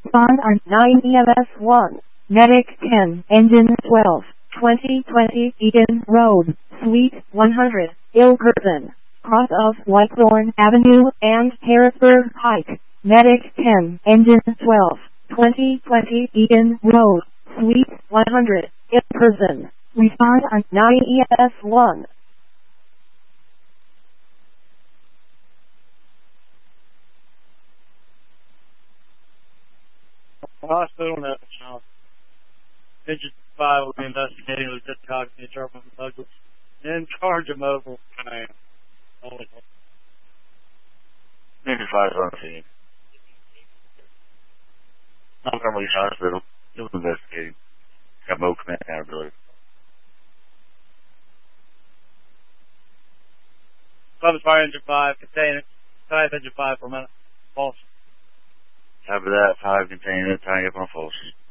Bond on 9 EMS 1. Medic 10. Engine 12. 2020 Eaton Road, Suite 100, Ilkerton. Cross of Whitethorn Avenue and Harrisburg Pike. Medic 10. Engine 12. 2020 Eaton Road, Suite 100, Ilkerton. Respond on 9 EMS 1. Hospital now. Digit 5 will be investigating Lieutenant Cogney, Sharpman Douglas, in charge of mobile command. Digit 5 is on the scene. Montgomery Hospital, still investigating. Got mobile command accountability. Club's fire engine 5, contain it. Type engine 5 for a minute. False. Copy that, 5 container, tying up on false.